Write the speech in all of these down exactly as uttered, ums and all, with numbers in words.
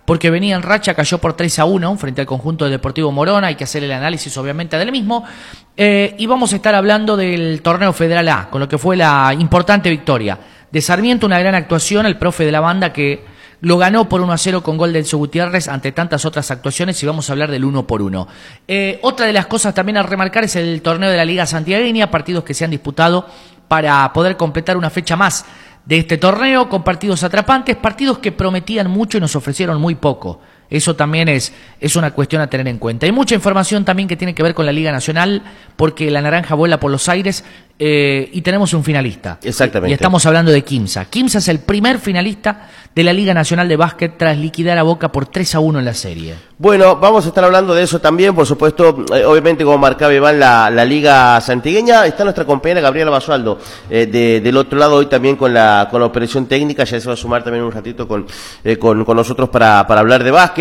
porque venía en racha, cayó por tres a uno frente al conjunto del Deportivo Morón, hay que hacer el análisis obviamente del mismo, eh, y vamos a estar hablando del torneo Federal A, con lo que fue la importante victoria de Sarmiento, una gran actuación, el profe de la banda que lo ganó por uno a cero con gol de Enzo Gutiérrez ante tantas otras actuaciones, y vamos a hablar del uno por uno. Eh, otra de las cosas también a remarcar es el torneo de la Liga Santiagueña, partidos que se han disputado para poder completar una fecha más de este torneo, con partidos atrapantes, partidos que prometían mucho y nos ofrecieron muy poco. Eso también es, es una cuestión a tener en cuenta. Hay mucha información también que tiene que ver con la Liga Nacional, porque la naranja vuela por los aires eh, y tenemos un finalista. Exactamente. Y estamos hablando de Quimsa. Quimsa es el primer finalista de la Liga Nacional de Básquet tras liquidar a Boca por tres a uno en la serie. Bueno, vamos a estar hablando de eso también, por supuesto, eh, obviamente como marcaba Iván la, la Liga Santiagueña. Está nuestra compañera Gabriela Basualdo eh, de, del otro lado hoy también con la, con la operación técnica, ya se va a sumar también un ratito con, eh, con, con nosotros para, para hablar de básquet.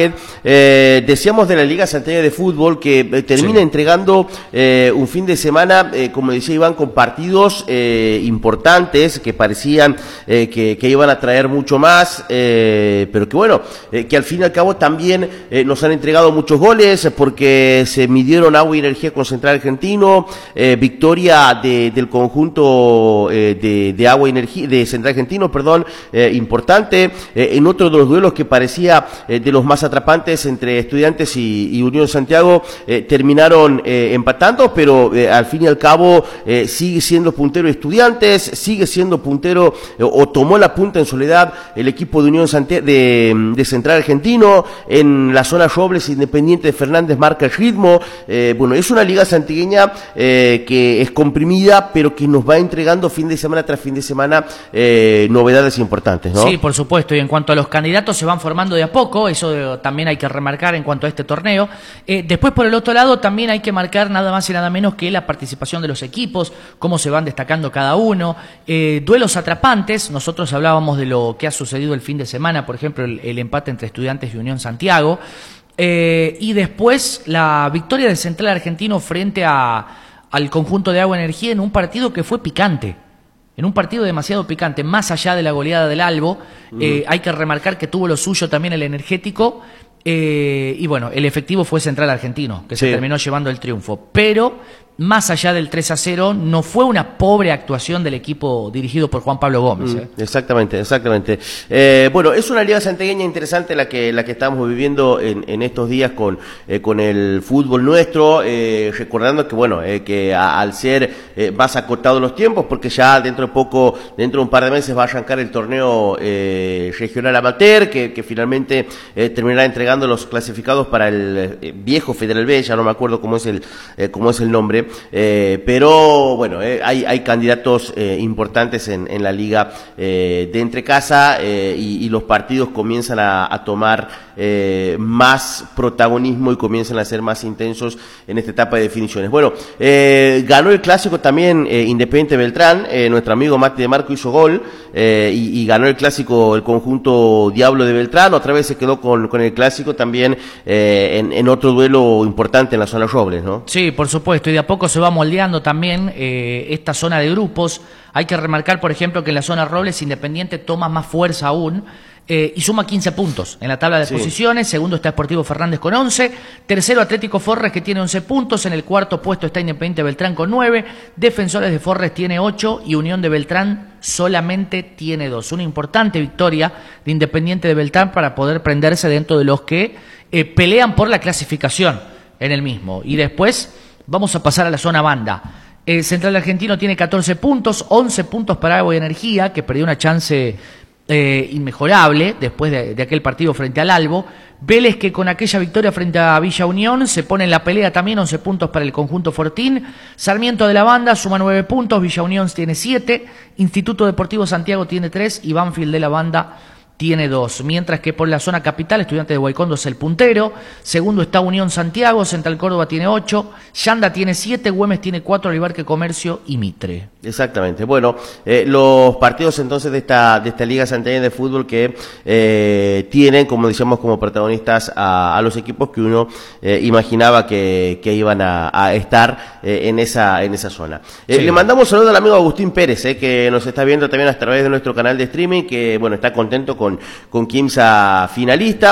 Eh, decíamos de la Liga Santiagueña de Fútbol que eh, termina sí. entregando eh, un fin de semana, eh, como decía Iván, con partidos eh, importantes que parecían eh, que, que iban a traer mucho más, eh, pero que bueno, eh, que al fin y al cabo también eh, nos han entregado muchos goles porque se midieron Agua y Energía con Central Argentino, eh, victoria de, del conjunto eh, de, de Agua y Energía, de Central Argentino, perdón, eh, importante, eh, en otro de los duelos que parecía eh, de los más atrapantes entre Estudiantes y, y Unión Santiago, eh, terminaron eh, empatando, pero eh, al fin y al cabo eh, sigue siendo puntero Estudiantes, sigue siendo puntero eh, o tomó la punta en soledad el equipo de Unión Santiago, de, de Central Argentino, en la zona Robles, Independiente de Fernández marca el ritmo. Eh, bueno, es una liga santiagueña eh, que es comprimida, pero que nos va entregando fin de semana tras fin de semana eh, novedades importantes, ¿no? Sí, por supuesto, y en cuanto a los candidatos se van formando de a poco, eso también hay que remarcar en cuanto a este torneo. Eh, después, por el otro lado, también hay que marcar nada más y nada menos que la participación de los equipos, cómo se van destacando cada uno, eh, duelos atrapantes. Nosotros hablábamos de lo que ha sucedido el fin de semana, por ejemplo, el, el empate entre Estudiantes y Unión Santiago. Eh, y después la victoria del Central Argentino frente a, al conjunto de Agua Energía en un partido que fue picante, en un partido demasiado picante, más allá de la goleada del Albo. Uh-huh. eh, hay que remarcar que tuvo lo suyo también el Energético, eh, y bueno, el efectivo fue Central Argentino, que sí. se terminó llevando el triunfo, pero más allá del tres a cero, no fue una pobre actuación del equipo dirigido por Juan Pablo Gómez. ¿eh? Mm, exactamente, exactamente. Eh, bueno, es una liga santiagueña interesante la que la que estamos viviendo en, en estos días con eh, con el fútbol nuestro, eh, recordando que bueno, eh, que a, al ser eh, más acotados los tiempos, porque ya dentro de poco, dentro de un par de meses va a arrancar el torneo eh, regional amateur, que, que finalmente eh, terminará entregando los clasificados para el eh, viejo Federal B, ya no me acuerdo cómo es el eh, cómo es el nombre. Eh, pero bueno, eh, hay, hay candidatos eh, importantes en, en la liga eh, de entre casa eh, y, y los partidos comienzan a, a tomar eh, más protagonismo y comienzan a ser más intensos en esta etapa de definiciones. Bueno, eh, ganó el clásico también eh, Independiente Beltrán, eh, nuestro amigo Mati de Marco hizo gol eh, y, y ganó el clásico el conjunto Diablo de Beltrán, otra vez se quedó con, con el clásico también eh, en, en otro duelo importante en la zona Robles, ¿no? Sí, por supuesto, y de a poco se va moldeando también eh, esta zona de grupos. Hay que remarcar, por ejemplo, que en la zona Robles Independiente toma más fuerza aún eh, y suma quince puntos en la tabla de sí. posiciones. Segundo está Sportivo Fernández con once, tercero Atlético Forres que tiene once puntos, en el cuarto puesto está Independiente Beltrán con nueve, Defensores de Forres tiene ocho y Unión de Beltrán solamente tiene dos. Una importante victoria de Independiente de Beltrán para poder prenderse dentro de los que eh, pelean por la clasificación en el mismo. Y después vamos a pasar a la zona banda. El Central Argentino tiene catorce puntos, once puntos para Agua y Energía, que perdió una chance eh, inmejorable después de, de aquel partido frente al Albo. Vélez, que con aquella victoria frente a Villa Unión se pone en la pelea también, once puntos para el conjunto Fortín. Sarmiento de la Banda suma nueve puntos, Villa Unión tiene siete, Instituto Deportivo Santiago tiene tres y Banfield de la Banda tiene dos, mientras que por la zona capital Estudiantes de Guaycondo es el puntero, segundo está Unión Santiago, Central Córdoba tiene ocho, Yanda tiene siete, Güemes tiene cuatro, Olivarque Comercio y Mitre. Exactamente, bueno, eh, los partidos entonces de esta de esta Liga Santiagueña de Fútbol que eh, tienen, como decíamos, como protagonistas a, a los equipos que uno eh, imaginaba que, que iban a, a estar eh, en esa en esa zona. Eh, sí. Le mandamos un saludo al amigo Agustín Pérez, eh, que nos está viendo también a través de nuestro canal de streaming, que bueno, está contento con con, con Quimsa finalista.